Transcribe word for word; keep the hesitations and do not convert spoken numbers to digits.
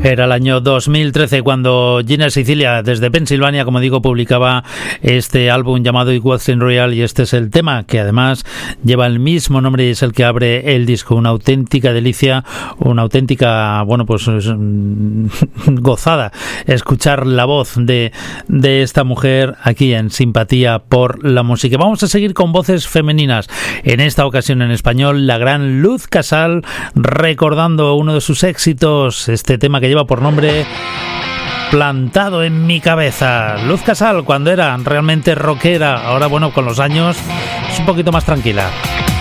Era el año dos mil trece cuando Gina Sicilia, desde Pensilvania, como digo, publicaba este álbum llamado It Wasn't Real, y este es el tema que además lleva el mismo nombre y es el que abre el disco. Una auténtica delicia, una auténtica, bueno, pues gozada escuchar la voz de, de esta mujer aquí en Simpatía por la Música. Vamos a seguir con voces femeninas, en esta ocasión en español, la gran Luz Casal, recordando uno de sus éxitos, este tema que lleva por nombre Plantado en mi cabeza. Luz Casal, cuando era realmente rockera, ahora bueno, con los años es un poquito más tranquila.